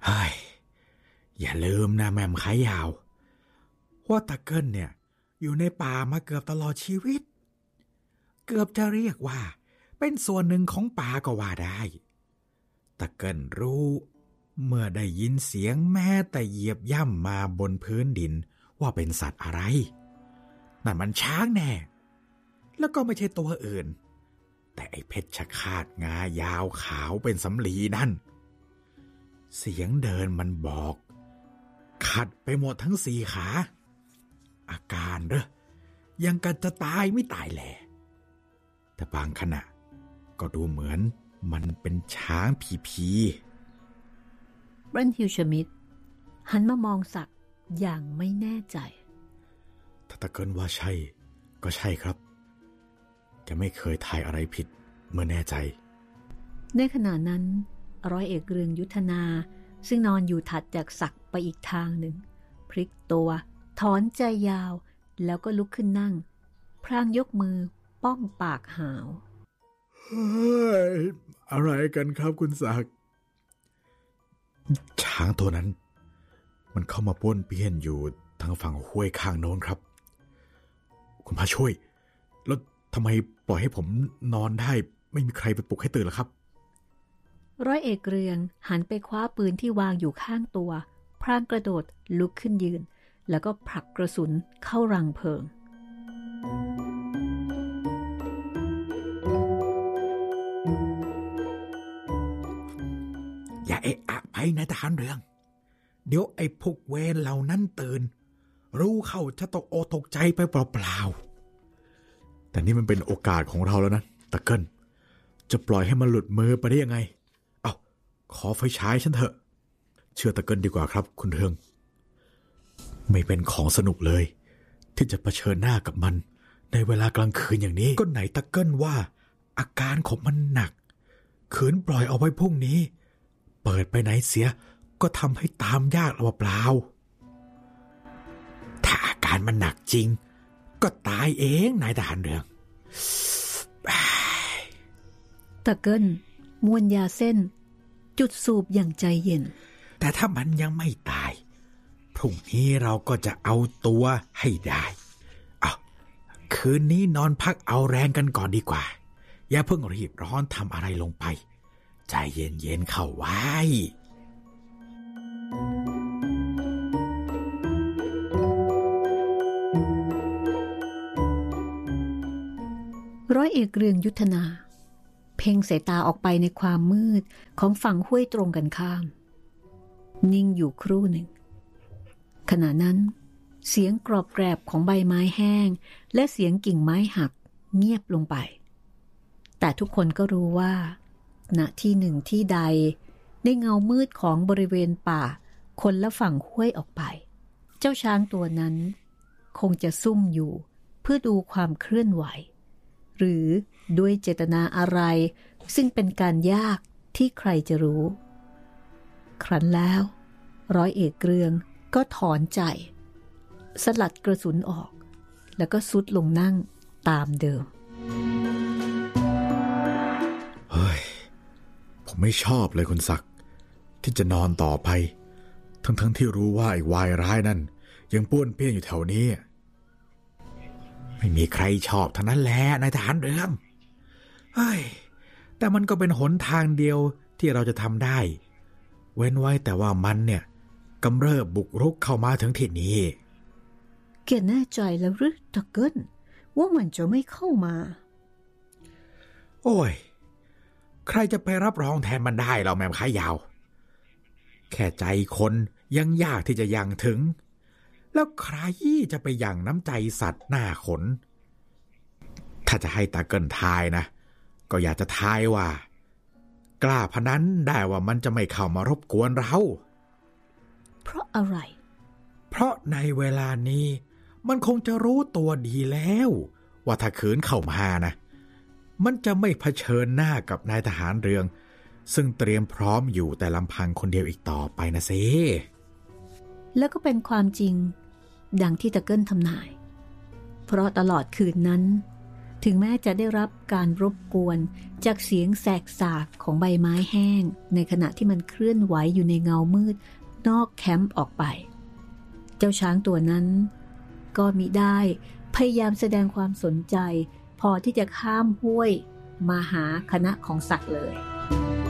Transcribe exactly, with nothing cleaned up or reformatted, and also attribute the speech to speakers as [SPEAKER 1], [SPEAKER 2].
[SPEAKER 1] เฮ้ยอย่าลืมนะแม่มขายาวว่าตะเกิลเนี่ยอยู่ในป่ามาเกือบตลอดชีวิตเกือบจะเรียกว่าเป็นส่วนหนึ่งของป่าก็ว่าได้ตะเกิลรู้เมื่อได้ยินเสียงแม้แต่เหยียบย่ำมาบนพื้นดินว่าเป็นสัตว์อะไรนั่นมันช้างแน่แล้วก็ไม่ใช่ตัวอื่นแต่ไอ้เพชฌฆาตงายาวขาวเป็นสำลีนั่นเสียงเดินมันบอกขัดไปหมดทั้งสี่ขาอาการเด้อยังกันจะตายไม่ตายแหละแต่บางขณะก็ดูเหมือนมันเป็นช้างผีผี
[SPEAKER 2] เบรนท์ฮิลชมิดหันมามองศักดิ์อย่างไม่แน่ใจ
[SPEAKER 1] ถ้าตะเกินว่าใช่ก็ใช่ครับแกไม่เคยทายอะไรผิดเมื่อแน่ใจ
[SPEAKER 2] ในขณะนั้นร้อยเอกเรืองยุทธนาซึ่งนอนอยู่ถัดจากศักดิ์ไปอีกทางหนึ่งพลิกตัวถอนใจยาวแล้วก็ลุกขึ้นนั่งพลางยกมือป้องปากหาว
[SPEAKER 1] เฮ้ยอะไรกันครับคุณศักดิ์ช้างตัวนั้นมันเข้ามาป้วนเปี้ยนอยู่ทางฝั่งห้วยข้างโน้นครับคุณพระช่วยแล้วทำไมปล่อยให้ผมนอนได้ไม่มีใครไปปลุกให้ตื่นล่ะครับ
[SPEAKER 2] ร้อยเอกเรืองหันไปคว้าปืนที่วางอยู่ข้างตัวพลางกระโดดลุกขึ้นยืนแล้วก็ผลักกระสุนเข้ารังเพลิง
[SPEAKER 1] อย่าเอะอะไปนายทหารเรืองเดี๋ยวไอ้พวกเวรเหล่านั้นตื่นรู้เข้าจะตกโอตกใจไปเปล่าๆแต่นี่มันเป็นโอกาสของเราแล้วนะตะเกิลจะปล่อยให้มันหลุดมือไปได้ยังไงเอ้าขอไฟฉายฉันเถอะเชื่อตะเกิลดีกว่าครับคุณเรืองไม่เป็นของสนุกเลยที่จะเผชิญหน้ากับมันในเวลากลางคืนอย่างนี้ก็ไหนตะเกิลว่าอาการของมันหนักขืนปล่อยเอาไว้พรุ่งนี้เปิดไปไหนเสียก็ทำให้ตามยากเปล่าถ้าอาการมันหนักจริงก็ตายเองนายทหารเรือง
[SPEAKER 2] ตะเกิลม้วนยาเส้นจุดสูบอย่างใจเย็น
[SPEAKER 1] แต่ถ้ามันยังไม่ตายพรุ่งนี้เราก็จะเอาตัวให้ได้เอาคืนนี้นอนพักเอาแรงกันก่อนดีกว่าอย่าเพิ่งรีบร้อนทำอะไรลงไปใจเย็นๆเข้าไว้
[SPEAKER 2] ร้อยเอกเรืองยุทธนาเพ่งสายตาออกไปในความมืดของฝั่งห้วยตรงกันข้ามนิ่งอยู่ครู่หนึ่งขณะนั้นเสียงกรอบแกรบของใบไม้แห้งและเสียงกิ่งไม้หักเงียบลงไปแต่ทุกคนก็รู้ว่าณที่หนึ่งที่ใดในเงามืดของบริเวณป่าคนละฝั่งห้วยออกไปเจ้าช้างตัวนั้นคงจะซุ่มอยู่เพื่อดูความเคลื่อนไหวหรือด้วยเจตนาอะไรซึ่งเป็นการยากที่ใครจะรู้ครั้นแล้วร้อยเอกเรืองก็ถอนใจสลัดกระสุนออกแล้วก็ซุดลงนั่งตามเดิม
[SPEAKER 1] เฮ้ยผมไม่ชอบเลยคุณศักดิ์ที่จะนอนต่อไปทั้งๆ ท, ที่รู้ว่าไอ้วายร้ายนั่นยังป้วนเปี้ยนอยู่แถวนี้ไม่มีใครชอบทั้งนั้นแหละนายทหารเรืองเฮ้ยแต่มันก็เป็นหนทางเดียวที่เราจะทำได้เว้นไว้แต่ว่ามันเนี่ยกำเริบบุกรุกเข้ามาถึงที่นี้
[SPEAKER 2] แกแน่ใจแล้วหรือตะเกิลว่ามันจะไม่เข้ามา
[SPEAKER 1] โอ้ยใครจะไปรับรองแทนมันได้เราแม่มขายาวแค่ใจคนยังยากที่จะยังถึงแล้วใครจะไปยังน้ำใจสัตว์หน้าขนถ้าจะให้ตาเกิลทายนะก็อยากจะทายว่ากล้าพนันได้ว่ามันจะไม่เข้ามารบกวนเรา
[SPEAKER 2] เพราะอะไร
[SPEAKER 1] เพราะในเวลานี้มันคงจะรู้ตัวดีแล้วว่าถ้าขืนเข้ามานะมันจะไม่เผชิญหน้ากับนายทหารเรืองซึ่งเตรียมพร้อมอยู่แต่ลำพังคนเดียวอีกต่อไปนะสิ
[SPEAKER 2] แล้วก็เป็นความจริงดังที่ตะเกิลทำนายเพราะตลอดคืนนั้นถึงแม้จะได้รับการรบกวนจากเสียงแสกสากของใบไม้แห้งในขณะที่มันเคลื่อนไหวอยู่ในเงามืดนอกแคมป์ออกไปเจ้าช้างตัวนั้นก็มิได้พยายามแสดงความสนใจพอที่จะข้ามห้วยมาหาคณะของสัตว์เลย